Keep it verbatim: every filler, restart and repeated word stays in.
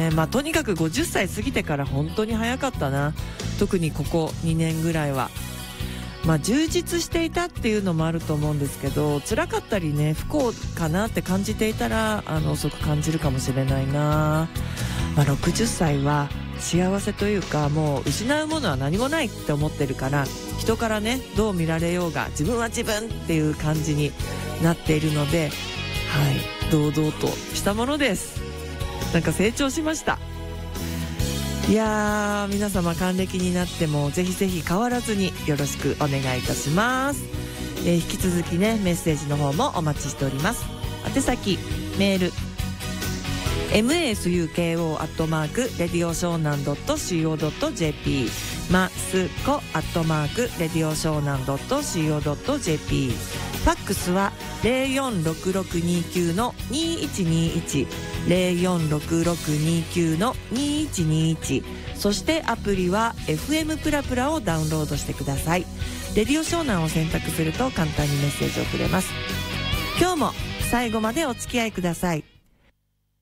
ね。まあとにかくごじゅっさい過ぎてから本当に早かったな。特にここにねんぐらいは。まあ充実していたっていうのもあると思うんですけど、辛かったりね、不幸かなって感じていたら、あの遅く感じるかもしれないな。まあろくじゅっさいは幸せというか、もう失うものは何もないって思ってるから、人からねどう見られようが自分は自分っていう感じになっているので、はい、堂々としたものです。なんか成長しました。いやー、皆様還暦になってもぜひぜひ変わらずによろしくお願いいたします。えー、引き続きねメッセージの方もお待ちしております。宛先メール エムエスユーケーオー アットマークレディオ湘南 ドット シーオー ドット ジェーピー マスコアットマークレディオ湘南 ドット シーオー ドット ジェーピー、 ファックスは ゼロよんろくろくにきゅう のにいちにいち ゼロよんろくろくにきゅう のにいちにいち、そしてアプリは エフエム プラプラをダウンロードしてください。レディオ湘南を選択すると簡単にメッセージをくれます。今日も最後までお付き合いください。